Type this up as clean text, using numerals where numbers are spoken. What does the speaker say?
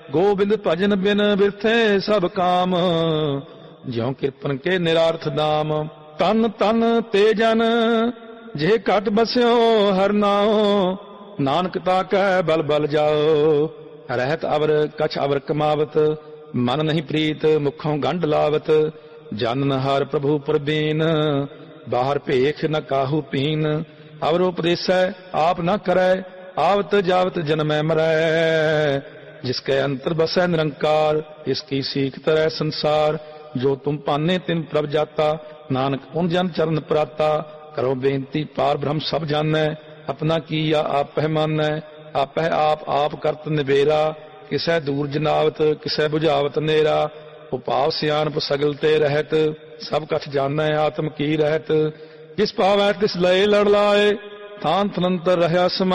ਗੋਬਿੰਦ ਭਜਨ ਬਿਨ ਬਿਰਥੇ ਸਭ ਕਾਮ, ਜਿਉ ਕਿਰਪਨ ਕੇ ਨਿਰਾਰਥ ਦਾਮ। ਤਨ ਤਨ ਤੇ ਜਨ ਜੇ ਘਟ ਬਸਿਓ ਹਰ ਨਾਉ, ਨਾਨਕ ਤਾ ਕੈ ਬਲ ਬਲ ਜਾਓ। ਰਹਿਤ ਅਵਰ ਕਛ ਅਵਰ ਕਮਾਵਤ, ਮਨ ਨਹੀਂ ਪ੍ਰੀਤ ਮੁਖੋਂ ਗੰਢ ਲਾਵਤ। ਜਾਨਨ ਹਰ ਪ੍ਰਭੂ ਪ੍ਰਬੀਨ, ਬਾਹਰ ਭੇਖ ਨ ਕਾਹੂ ਪੀਨ। ਅਵਰ ਉਪਦੇਸੈ ਆਪ ਨ ਕਰੈ, ਆਵਤ ਜਾਵਤ ਜਨਮੈ ਮਰੈ। ਜਿਸਕੇ ਅੰਤਰ ਬਸੈ ਨਿਰੰਕਾਰ, ਇਸकी ਸੀਖ ਤਰੈ ਸੰਸਾਰ। ਜੋ ਤੁਮ ਪਾਨੇ ਤਿਨ ਪ੍ਰਭ ਜਾਤਾ, ਨਾਨਕ ਪੁਨ ਜਨ ਚਰਨ ਪ੍ਰਾਤਾ। ਕਰੋ ਬੇਨਤੀ ਪਾਰ ਬ੍ਰਹਮ ਸਭ ਜਾਣੈ, ਆਪਣਾ ਕੀਆ ਆਪ ਪਹਿਮਾਨੈ। ਆਪਹਿ ਆਪ ਕਰਤ ਨਿਬੇਰਾ, ਕਿਸੈ ਦੂਰ ਜਨਾਵਤ ਕਿਸੈ ਬੁਝਾਵਤ ਨੇਰਾ। ਉਪਾਵ ਸਿਆਣਪ ਸਗਲ ਤੇ ਰਹਿਤ, ਸਭ ਕਛ ਜਾਣੈ ਆਤਮ ਕੀ ਰਹਿਤ। ਜਿਸ ਪਾਵੈ ਤਿਸ ਲਏ ਲੜ ਲਾਏ, ਥਾਨ ਤਨੰਤਰ ਰਹਿਆ ਸਮਾਏ।